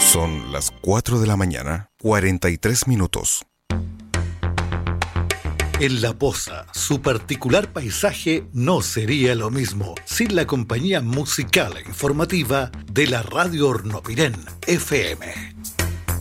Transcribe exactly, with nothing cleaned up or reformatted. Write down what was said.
Son las cuatro de la mañana, cuarenta y tres minutos. En La Poza, su particular paisaje no sería lo mismo sin la compañía musical e informativa de la Radio Hornopirén F M.